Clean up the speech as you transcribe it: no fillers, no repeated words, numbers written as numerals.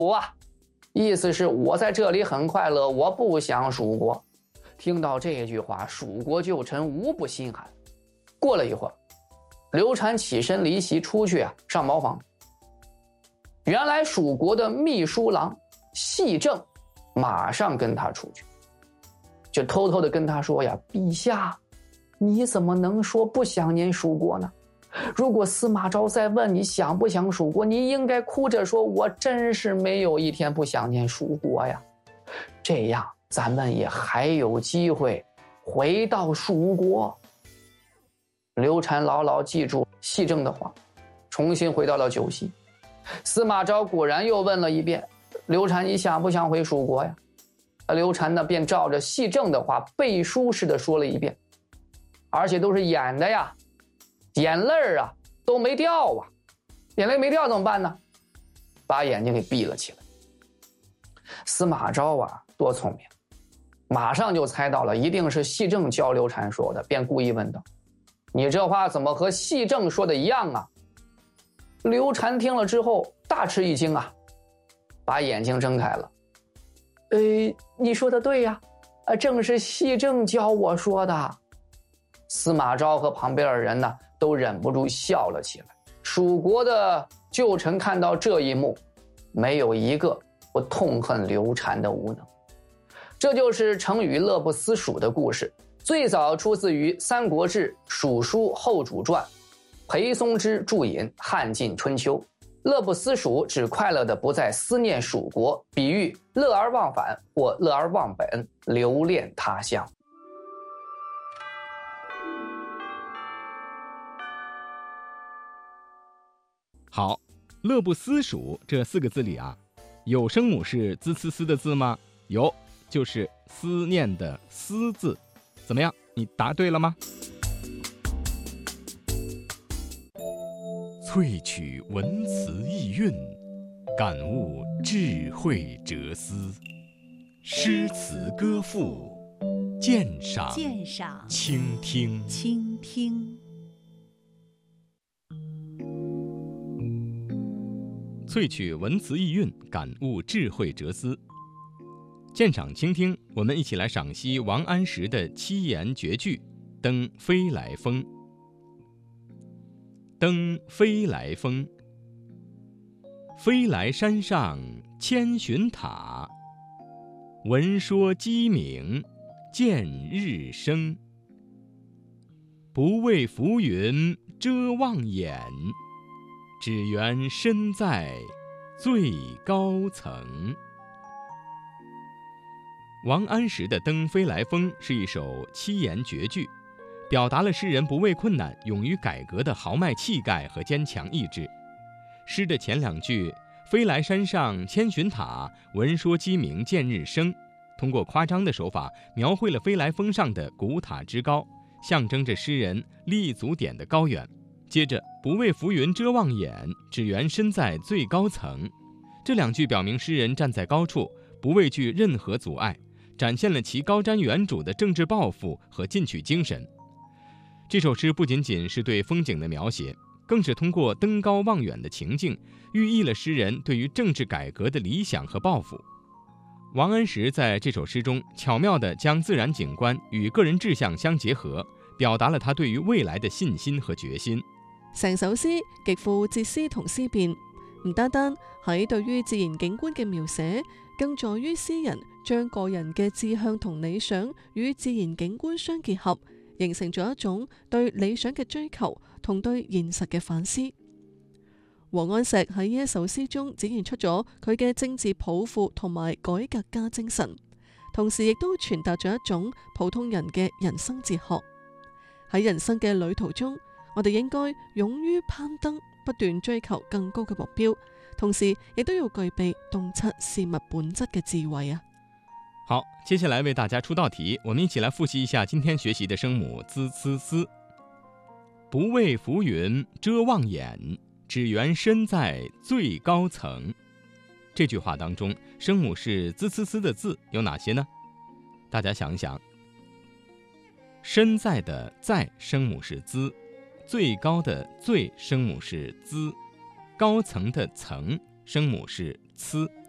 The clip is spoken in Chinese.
啊，意思是我在这里很快乐，我不想蜀国。听到这句话，蜀国旧臣无不心寒。过了一会儿，刘禅起身离席出去上茅房。原来蜀国的秘书郎细正马上跟他出去，就偷偷的跟他说呀：陛下，你怎么能说不想念蜀国呢？如果司马昭再问你想不想蜀国，你应该哭着说：我真是没有一天不想念蜀国呀。这样咱们也还有机会回到蜀国。刘禅牢牢记住细正的话，重新回到了酒席。司马昭果然又问了一遍：刘禅，你想不想回蜀国呀？刘禅呢便照着细正的话背书似的说了一遍，而且都是演的呀，眼泪都没掉啊。眼泪没掉怎么办呢？把眼睛给闭了起来。司马昭多聪明，马上就猜到了一定是细正教刘禅说的，便故意问道：你这话怎么和细正说的一样啊？刘禅听了之后大吃一惊把眼睛睁开了。你说的对呀，正是细正教我说的。司马昭和旁边的人呢都忍不住笑了起来。蜀国的旧臣看到这一幕，没有一个不痛恨刘禅的无能。这就是成语乐不思蜀的故事，最早出自于《三国志·蜀书后主传》，裴松之注引《汉晋春秋》。乐不思蜀指快乐的不再思念蜀国，比喻乐而忘返或乐而忘本，留恋他乡。 好，乐不思蜀这4个字里有声母是滋呲呲的字吗？有，就是思念的思字。怎么样，你答对了吗？萃取文辞意蕴，感悟智慧哲思，诗词歌赋，鉴赏倾听。萃取文辞意蕴，感悟智慧哲思，鉴赏倾听。我们一起来赏析王安石的七言绝句《登飞来峰》。登飞来峰，飞来山上千寻塔，闻说鸡鸣见日升。不为浮云遮望眼，只缘身在最高层。王安石的《登飞来峰》是一首七言绝句，表达了诗人不畏困难、勇于改革的豪迈气概和坚强意志。诗的前2句“飞来山上千寻塔，闻说鸡鸣见日升”，通过夸张的手法描绘了飞来峰上的古塔之高，象征着诗人立足点的高远。接着“不为浮云遮望眼，只缘身在最高层”，这2句表明诗人站在高处，不畏惧任何阻碍，展现了其高瞻远瞩的政治抱负和进取精神。这首诗不仅仅是对风景的描写，更是通过登高望远的情境，寓意了诗人对于政治改革的理想和抱負。王安石在這首詩中巧妙地將自然景觀與個人志向相結合，表達了他對於未來的信心和決心。 成首詩極富哲思同思辨，唔單單喺對於自然景觀嘅描寫，更在於詩人將個人嘅志向同理想與自然景觀相結合，形成咗一種對理想嘅追求同對現實嘅反思。王安石喺呢一首詩中展現出咗佢嘅政治抱負同埋改革家精神，同時亦都傳達咗一種普通人嘅人生哲學。喺人生嘅旅途中，我哋應該勇於攀登，不斷追求更高嘅目標，同時亦都要具備洞察事物本質嘅智慧啊！ 好，接下來為大家出道題，我們一起來複習一下今天學習的聲母滋呲絲。不為浮雲遮望眼，只緣身在最高層。這句話當中，聲母是滋呲絲的字有哪些呢？大家想一想。身在的在聲母是滋，最高的最聲母是滋，高層的層聲母是呲。